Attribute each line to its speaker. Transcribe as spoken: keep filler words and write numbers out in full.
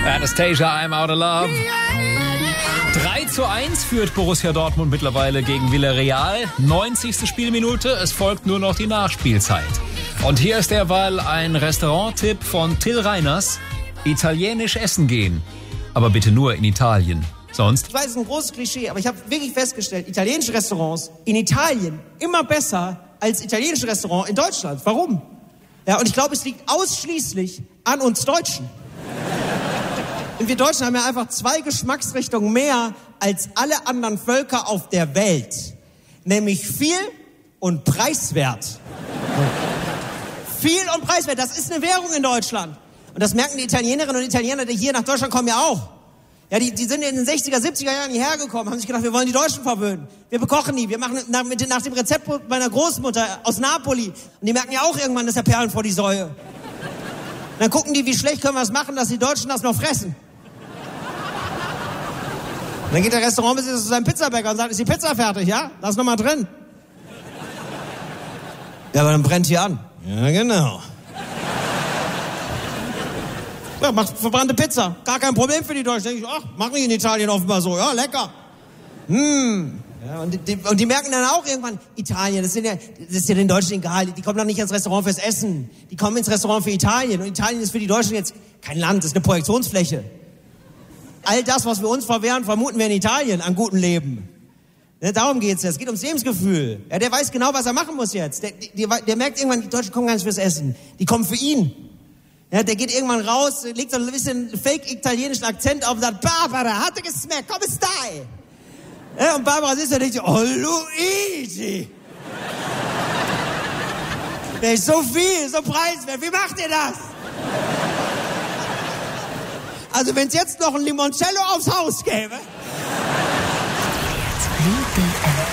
Speaker 1: Anastasia, I'm out of love. drei zu eins führt Borussia Dortmund mittlerweile gegen Villarreal. neunzigste Spielminute, es folgt nur noch die Nachspielzeit. Und hier ist derweil ein Restaurant-Tipp von Till Reiners. Italienisch essen gehen, aber bitte nur in Italien. Sonst?
Speaker 2: Ich weiß, es ist ein großes Klischee, aber ich habe wirklich festgestellt, italienische Restaurants in Italien immer besser als italienische Restaurants in Deutschland. Warum? Ja, und ich glaube, es liegt ausschließlich an uns Deutschen. Und wir Deutschen haben ja einfach zwei Geschmacksrichtungen mehr als alle anderen Völker auf der Welt. Nämlich viel und preiswert. Viel und preiswert, das ist eine Währung in Deutschland. Und das merken die Italienerinnen und Italiener, die hier nach Deutschland kommen, ja auch. Ja, die, die sind in den sechziger, siebziger Jahren hierher gekommen, haben sich gedacht, wir wollen die Deutschen verwöhnen. Wir bekochen die, wir machen nach, mit, nach dem Rezept meiner Großmutter aus Napoli. Und die merken ja auch irgendwann, das ist ja Perlen vor die Säue. Und dann gucken die, wie schlecht können wir es machen, dass die Deutschen das noch fressen. Und dann geht der Restaurantbesitzer zu seinem Pizzabäcker und sagt, ist die Pizza fertig, ja? Lass noch mal drin. Ja, aber dann brennt hier an. Ja, genau. Ja, macht verbrannte Pizza. Gar kein Problem für die Deutschen. Denke ich, ach, machen die in Italien offenbar so. Ja, lecker. Hm. Ja, und, die, und die merken dann auch irgendwann, Italien, das, sind ja, das ist ja den Deutschen egal. Die kommen doch nicht ins Restaurant fürs Essen. Die kommen ins Restaurant für Italien. Und Italien ist für die Deutschen jetzt kein Land, das ist eine Projektionsfläche. All das, was wir uns verwehren, vermuten wir in Italien an gutem Leben. Ja, darum geht's jetzt. Es geht ums Lebensgefühl. Ja, der weiß genau, was er machen muss jetzt. Der, der, der merkt irgendwann, die Deutschen kommen gar nicht fürs Essen. Die kommen für ihn. Ja, der geht irgendwann raus, legt so ein bisschen fake-italienischen Akzent auf und sagt, Barbara, hatte gesmeckt, come stai? Ja, und Barbara sitzt da und denkt, oh Luigi. Der ist so viel, so preiswert, wie macht ihr das? Also wenn es jetzt noch ein Limoncello aufs Haus gäbe.
Speaker 3: W D R